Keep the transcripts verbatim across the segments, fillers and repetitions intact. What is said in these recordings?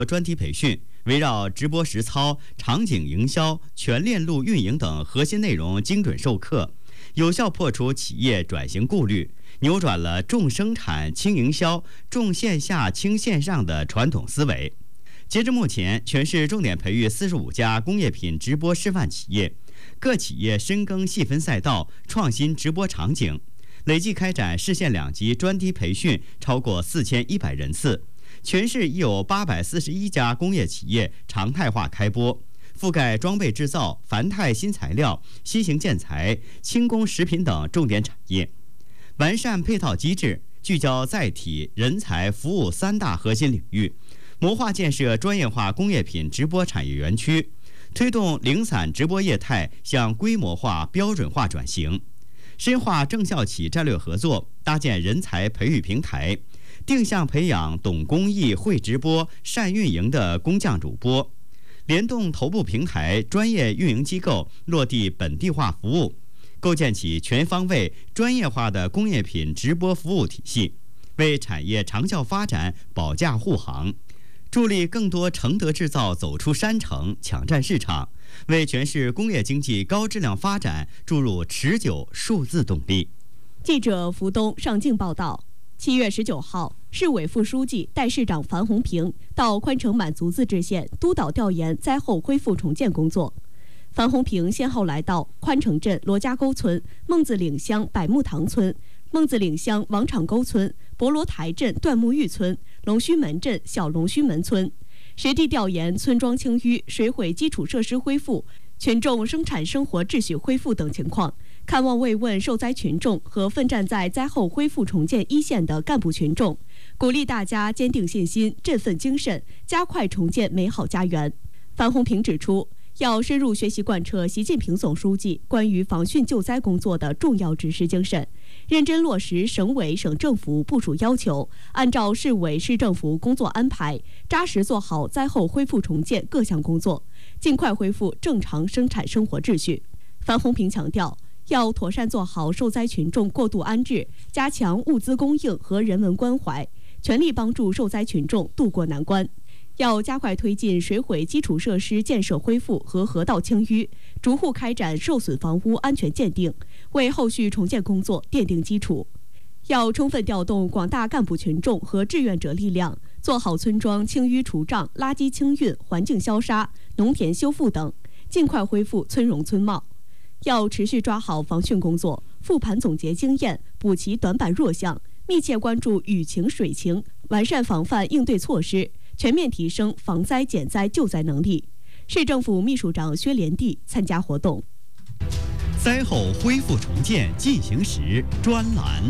专题培训，围绕直播实操、场景营销、全链路运营等核心内容精准授课，有效破除企业转型顾虑，扭转了重生产轻营销、重线下轻线上的传统思维。截至目前，全市重点培育四十五家工业品直播示范企业，各企业深耕细分赛道，创新直播场景，累计开展市县两级专题培训超过四千一百人次。全市已有八百四十一家工业企业常态化开播，覆盖装备制造、繁态新材料、新型建材、轻工食品等重点产业，完善配套机制，聚焦载体、人才、服务三大核心领域，谋划建设专业化工业品直播产业园区，推动零散直播业态向规模化、标准化转型，深化政校企战略合作，搭建人才培育平台，定向培养懂工艺、会直播、善运营的工匠主播，联动头部平台、专业运营机构落地本地化服务，构建起全方位、专业化的工业品直播服务体系，为产业长效发展保驾护航，助力更多承德制造走出山城，抢占市场，为全市工业经济高质量发展注入持久数字动力。 记者福东上镜报道。七月十九号，市委副书记、代市长樊洪平到宽城满族自治县督导调研灾后恢复重建工作。樊洪平先后来到宽城镇罗家沟村、孟子岭乡百木塘村、孟子岭乡王场沟村、博罗台镇段木峪村、龙须门镇小龙须门村，实地调研村庄清淤、水毁基础设施恢复、群众生产生活秩序恢复等情况，看望慰问受灾群众和奋战在灾后恢复重建一线的干部群众，鼓励大家坚定信心、振奋精神，加快重建美好家园。樊洪平指出，要深入学习贯彻习近平总书记关于防汛救灾工作的重要指示精神，认真落实省委省政府部署要求，按照市委市政府工作安排，扎实做好灾后恢复重建各项工作，尽快恢复正常生产生活秩序。樊洪平强调，要妥善做好受灾群众过渡安置，加强物资供应和人文关怀，全力帮助受灾群众渡过难关。要加快推进水毁基础设施建设恢复和河道清淤，逐户开展受损房屋安全鉴定，为后续重建工作奠定基础。要充分调动广大干部群众和志愿者力量，做好村庄清淤除障、垃圾清运、环境消杀、农田修复等，尽快恢复村容村貌。要持续抓好防汛工作，复盘总结经验，补齐短板弱项，密切关注雨情水情，完善防范应对措施，全面提升防灾减灾救灾能力。市政府秘书长薛连娣参加活动。 灾后恢复重建进行时专栏。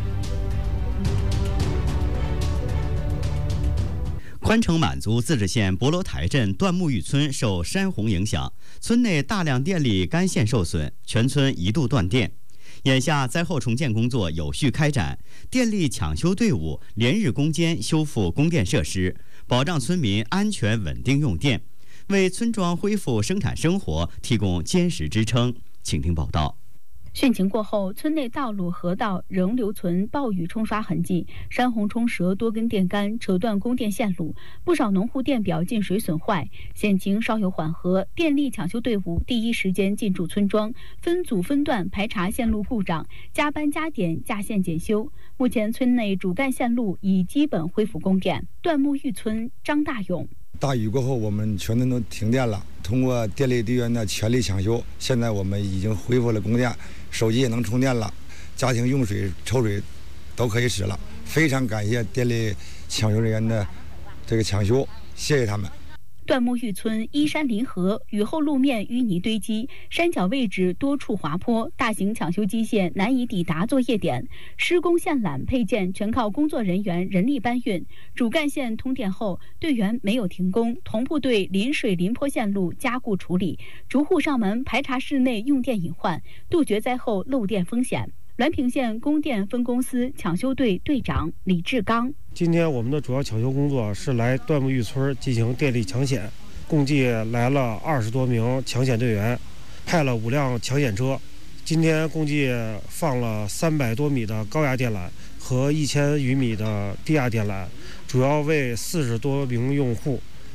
宽城满族自治县博罗台镇段木峪村受山洪影响，村内大量电力干线受损，全村一度断电。眼下灾后重建工作有序开展，电力抢修队伍连日攻坚修复供电设施，保障村民安全稳定用电，为村庄恢复生产生活提供坚实支撑。请听报道。 汛情过后，村内道路、河道仍留存暴雨冲刷痕迹，山洪冲折多根电杆，扯断供电线路，不少农户电表进水损坏。险情稍有缓和，电力抢修队伍第一时间进驻村庄，分组分段排查线路故障，加班加点架线检修。目前村内主干线路已基本恢复供电。段木峪村张大勇。 大雨过后，我们全村都停电了。通过电力队员的全力抢修，现在我们已经恢复了供电，手机也能充电了，家庭用水、抽水都可以使了。非常感谢电力抢修人员的这个抢修，谢谢他们。 段木峪村依山临河，雨后路面淤泥堆积，山脚位置多处滑坡，大型抢修机械难以抵达作业点，施工线缆配件全靠工作人员人力搬运。主干线通电后，队员没有停工，同步对临水临坡线路加固处理，逐户上门排查室内用电隐患，杜绝灾后漏电风险。滦平县供电分公司抢修队队长李志刚。 今天我们的主要抢修工作是来段木峪村进行电力抢险，共计来了二十多名抢险队员，派了五辆抢险车。今天共计放了三百多米的高压电缆和一千余米的低压电缆，主要为四十多名用户